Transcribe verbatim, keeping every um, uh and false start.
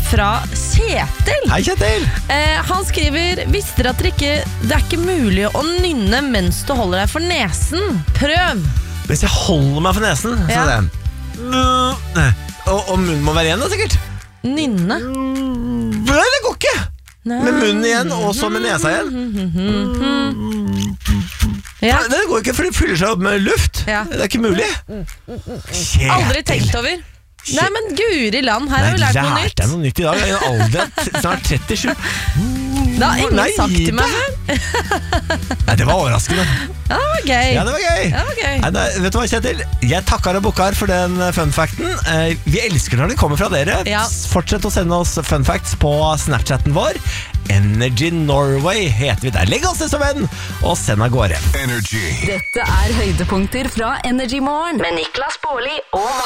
fra Kjetil. Hei, Kjetil. Eh, han skriver: Visste dere at dere ikke, det er ikke mulig å nynne mens du holder deg for nesen? Prøv. Hvis jeg holder meg for nesen, så Ja. er det og, og munnen må være igjen da, sikkert. Nynne. Nei, det går ikke. Med munnen igjen, og så med nesa igjen. Ja. Nei, det går ikke, for det fyller seg opp med luft. Ja. Det er ikke mulig. Kjetil. Aldri tenkt over. Nei, men guri land, her har vi lært noe nytt. Lærte jeg noe nytt i dag? Jeg er alder snart trettisju. Det har ingen Nei, sagt til meg da. før. Nei, det var overraskende. Ja, det var gøy. Ja, det var gøy. Ja, det var gøy. Nei, nei, vet du hva, Kjetil? Jeg takker og bukker for den funfacten. Eh, vi elsker når det kommer fra dere. Ja. Fortsett å sende oss funfacts på Snapchatten vår. Energy Norway heter vi der. Legg oss det som venn, og send av gårde. Energy. Dette er høydepunkter fra Energy Morgen med Niklas Baarli og